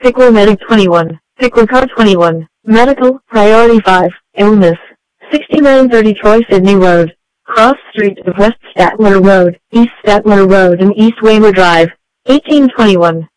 Pickler Medic 21, Pickler Car 21, Medical, Priority 5, Illness, 6930 Troy Sydney Road, Cross Street of West Statler Road, East Statler Road and East Weymouth Drive, 1821.